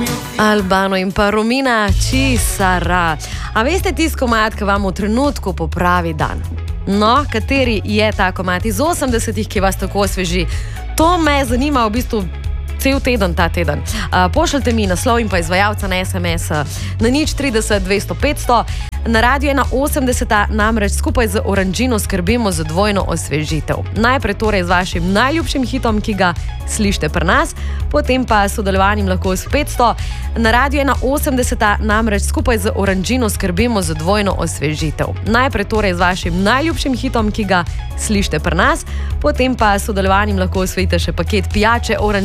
Albano in pa Romina Čisara. A veste tisti komad, ki vam v trenutku popravi dan? No, kateri je ta komad iz 80-ih, ki vas tako osveži? To me zanima v bistvu cel teden, ta teden. Pošljite mi naslov in pa izvajalca na SMS na 030 200 500. Na Radio 81 namreč skupaj z Oranžino skrbimo za dvojno osvežitev. Najprej torej z vašim najljubšim hitom, ki ga slišite pri nas, potem pa s sodelovanjem lahko s 500. Na Radio 81 namreč skupaj z Oranžino skrbimo za dvojno osvežitev. Najprej torej z vašim najljubšim hitom, ki ga slišite pri nas, potem pa s sodelovanjem lahko osvojite še paket pijače Oranžino.